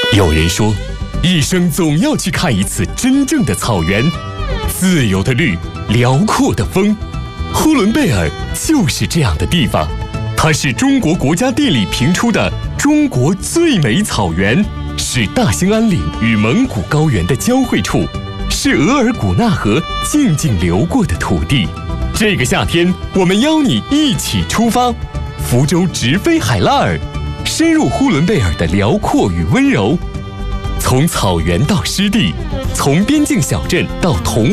有人说，一生总要去看一次真正的草原，自由的绿，辽阔的风。呼伦贝尔就是这样的地方，它是中国国家地理评出的中国最美草原，是大兴安岭与蒙古高原的交汇处，是额尔古纳河静静流过的土地。这个夏天，我们邀你一起出发，福州直飞海拉尔，深入呼伦贝尔的辽阔与温柔。从草原到湿地，从边境小镇到童